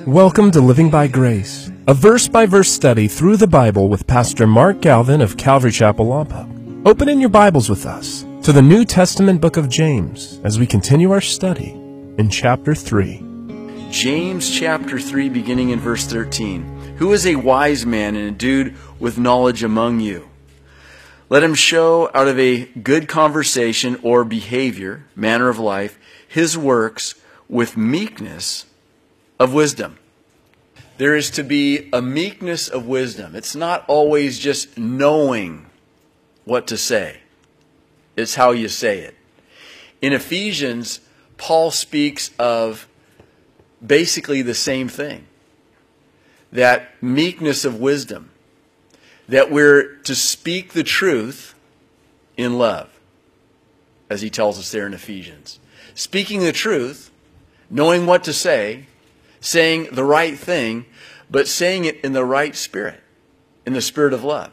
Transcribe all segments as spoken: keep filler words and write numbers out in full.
Welcome to Living by Grace, a verse-by-verse study through the Bible with Pastor Mark Galvin of Calvary Chapel, Lompoc. Open in your Bibles with us to the New Testament book of James as we continue our study in chapter three. James chapter three, beginning in verse thirteen. Who is a wise man and endued with knowledge among you? Let him show out of a good conversation or behavior, manner of life, his works with meekness of wisdom. There is to be a meekness of wisdom. It's not always just knowing what to say. It's how you say it. In Ephesians, Paul speaks of basically the same thing. That meekness of wisdom. That we're to speak the truth in love. As he tells us there in Ephesians. Speaking the truth, knowing what to say, saying the right thing, but saying it in the right spirit, in the spirit of love.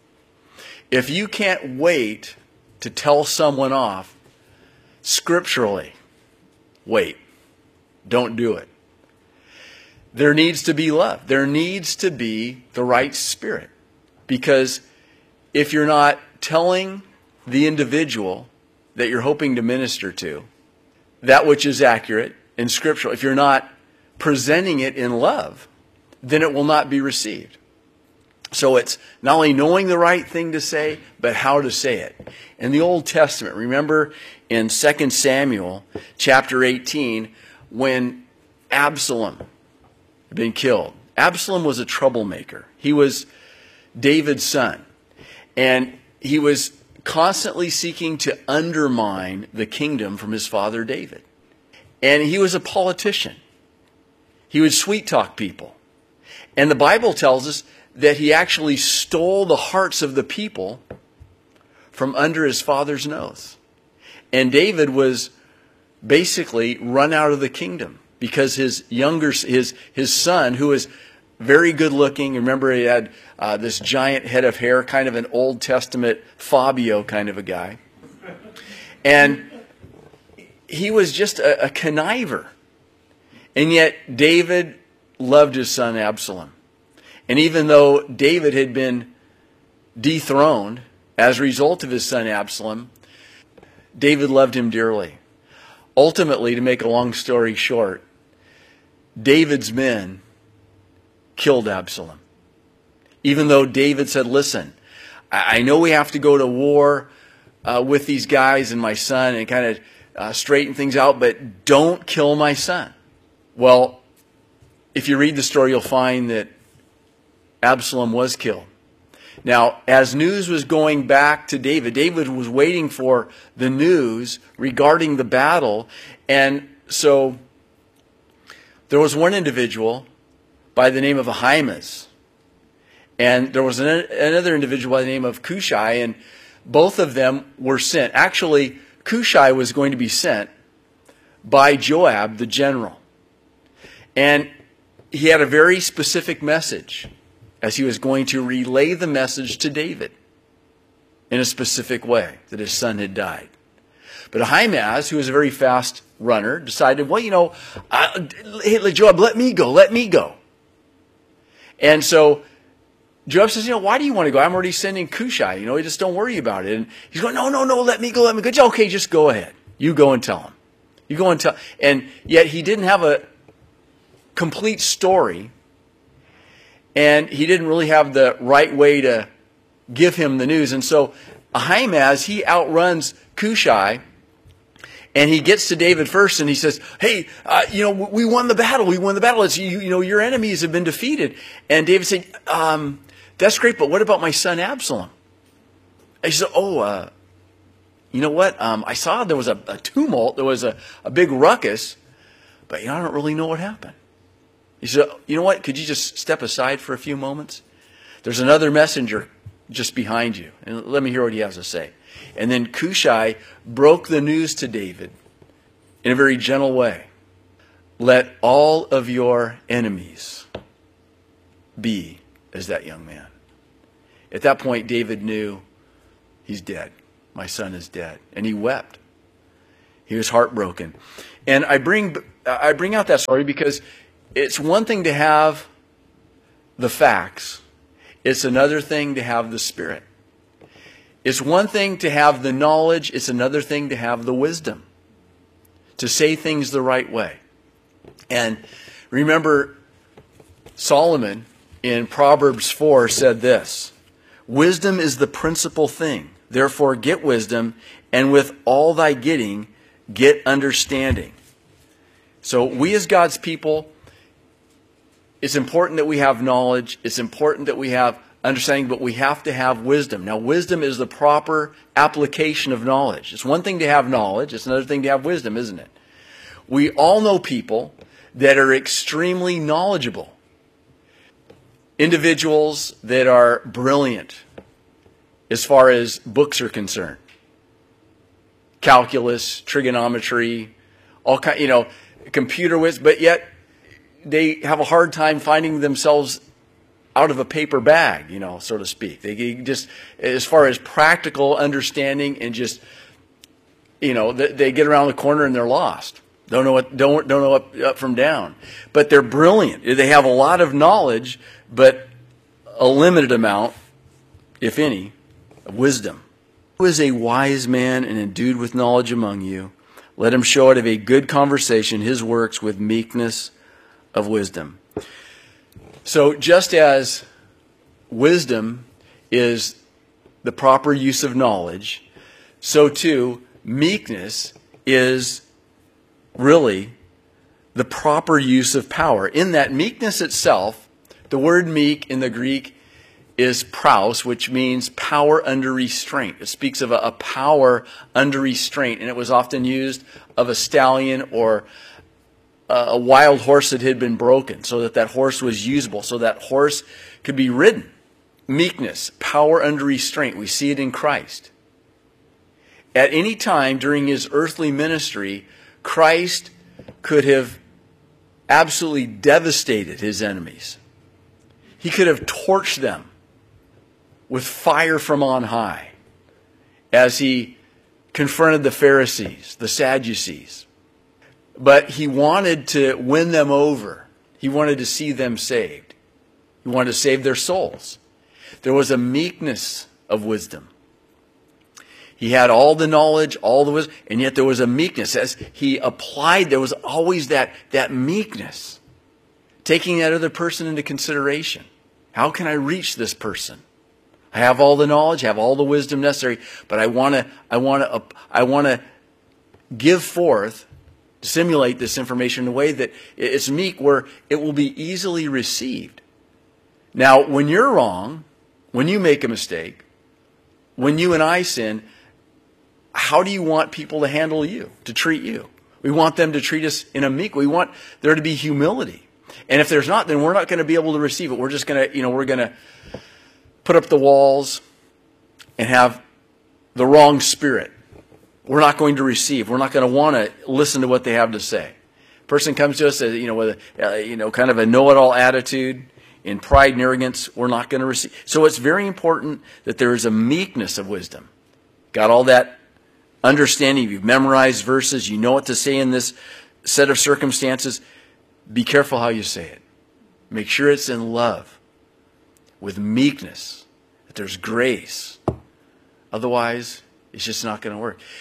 If you can't wait to tell someone off scripturally, wait. Don't do it. There needs to be love. There needs to be the right spirit. Because if you're not telling the individual that you're hoping to minister to that which is accurate and scriptural, if you're not presenting it in love, then it will not be received. So it's not only knowing the right thing to say, but how to say it. In the Old Testament, remember in Second Samuel chapter eighteen, when Absalom had been killed. Absalom was a troublemaker. He was David's son. And he was constantly seeking to undermine the kingdom from his father David. And he was a politician. He would sweet talk people. And the Bible tells us that he actually stole the hearts of the people from under his father's nose. And David was basically run out of the kingdom because his younger, his, his son, who was very good looking, remember he had uh, this giant head of hair, kind of an Old Testament Fabio kind of a guy. And he was just a, a conniver. And yet David loved his son Absalom. And even though David had been dethroned as a result of his son Absalom, David loved him dearly. Ultimately, to make a long story short, David's men killed Absalom. Even though David said, listen, I know we have to go to war uh, with these guys and my son and kind of uh, straighten things out, but don't kill my son. Well, if you read the story, you'll find that Absalom was killed. Now, as news was going back to David, David was waiting for the news regarding the battle. And so there was one individual by the name of Ahimaaz. And there was an, another individual by the name of Cushai. And both of them were sent. Actually, Cushai was going to be sent by Joab, the general. And he had a very specific message as he was going to relay the message to David in a specific way, that his son had died. But Ahimaaz, who was a very fast runner, decided, well, you know, uh, hey, Joab, let me go, let me go. And so Joab says, you know, why do you want to go? I'm already sending Cushai, you know, just don't worry about it. And he's going, no, no, no, let me go, let me go. Okay, just go ahead. You go and tell him. You go and tell. And yet he didn't have a complete story, and he didn't really have the right way to give him the news. And so Ahimaaz, he outruns Cushai, and he gets to David first, and he says, hey, uh, you know, we won the battle. We won the battle. It's, you, you know, your enemies have been defeated. And David said, um, that's great, but what about my son Absalom? And he said, oh, uh, you know what? Um, I saw there was a, a tumult. There was a, a big ruckus, but you know, I don't really know what happened. He said, you know what? Could you just step aside for a few moments? There's another messenger just behind you. And let me hear what he has to say. And then Cushai broke the news to David in a very gentle way. Let all of your enemies be as that young man. At that point, David knew he's dead. My son is dead. And he wept. He was heartbroken. And I bring I bring out that story because it's one thing to have the facts. It's another thing to have the Spirit. It's one thing to have the knowledge. It's another thing to have the wisdom, to say things the right way. And remember, Solomon in Proverbs four said this, wisdom is the principal thing. Therefore get wisdom, and with all thy getting, get understanding. So we as God's people, it's important that we have knowledge. It's important that we have understanding, but we have to have wisdom. Now, wisdom is the proper application of knowledge. It's one thing to have knowledge. It's another thing to have wisdom, isn't it? We all know people that are extremely knowledgeable. Individuals that are brilliant as far as books are concerned. Calculus, trigonometry, all kind, you know, computer wisdom, but yet they have a hard time finding themselves out of a paper bag, you know, so to speak. They just, as far as practical understanding and just, you know, they get around the corner and they're lost. Don't know what, don't, don't know up, up from down. But they're brilliant. They have a lot of knowledge, but a limited amount, if any, of wisdom. Who is a wise man and endued with knowledge among you? Let him show out of a good conversation his works with meekness of wisdom. So just as wisdom is the proper use of knowledge, so too meekness is really the proper use of power. In that meekness itself, the word meek in the Greek is praus, which means power under restraint. It speaks of a, a power under restraint, and it was often used of a stallion or a wild horse that had been broken, so that that horse was usable, so that horse could be ridden. Meekness, power under restraint. We see it in Christ. At any time during his earthly ministry, Christ could have absolutely devastated his enemies. He could have torched them with fire from on high as he confronted the Pharisees, the Sadducees. But he wanted to win them over. He wanted to see them saved. He wanted to save their souls. There was a meekness of wisdom. He had all the knowledge, all the wisdom, and yet there was a meekness. As he applied, there was always that, that meekness. Taking that other person into consideration. How can I reach this person? I have all the knowledge, I have all the wisdom necessary, but I want to, I want to, I want to give forth, simulate this information in a way that it's meek, where it will be easily received. Now, when you're wrong, when you make a mistake, when you and I sin, how do you want people to handle you, to treat you? We want them to treat us in a meek. We want there to be humility. And if there's not, then we're not going to be able to receive it. We're just going to, you know, we're going to put up the walls and have the wrong spirit. We're not going to receive. We're not going to want to listen to what they have to say. A person comes to us, you know, with a, uh, you know, kind of a know-it-all attitude, in pride and arrogance, we're not going to receive. So it's very important that there is a meekness of wisdom. Got all that understanding. You've memorized verses. You know what to say in this set of circumstances. Be careful how you say it. Make sure it's in love, with meekness, that there's grace. Otherwise, it's just not going to work.